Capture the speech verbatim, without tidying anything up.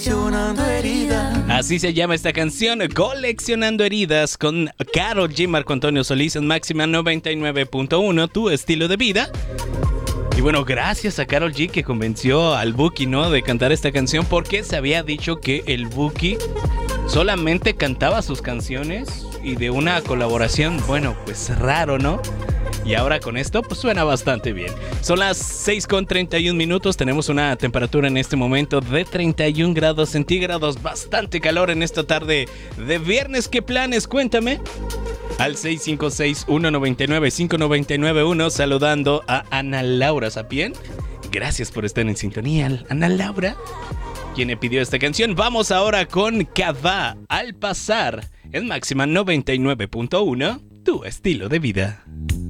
Coleccionando heridas. Así se llama esta canción, Coleccionando Heridas, con Karol G, Marco Antonio Solís en Máxima noventa y nueve punto uno, tu estilo de vida. Y bueno, gracias a Karol G que convenció al Buki, ¿no?, de cantar esta canción, porque se había dicho que el Buki solamente cantaba sus canciones y de una colaboración, bueno, pues raro, ¿no? Y ahora con esto, pues suena bastante bien. Son las seis con treinta y un minutos. Tenemos una temperatura en este momento de treinta y un grados centígrados. Bastante calor en esta tarde de viernes. ¿Qué planes? Cuéntame. Al seis cinco seis, uno nueve nueve, cinco nueve nueve uno. Saludando a Ana Laura Sapien. Gracias por estar en sintonía, Ana Laura, quien me pidió esta canción. Vamos ahora con Kavá, Al Pasar, en Máxima noventa y nueve punto uno. Tu estilo de vida.